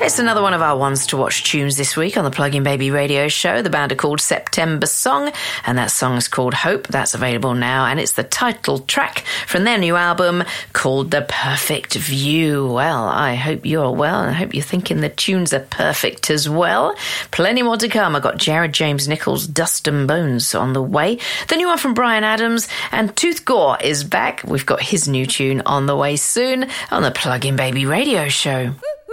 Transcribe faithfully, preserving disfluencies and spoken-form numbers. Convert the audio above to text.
It's another one of our ones to watch tunes this week on the Plug-in Baby radio show. The band are called September Song, and that song is called Hope. That's available now, and it's the title track from their new album called The Perfect View. Well, I hope you're well, and I hope you're thinking the tunes are perfect as well. Plenty more to come. I've got Jared James Nichols' Dust and Bones on the way. The new one from Bryan Adams, and Tooth Gore is back. We've got his new tune on the way soon on the Plug-in Baby radio show.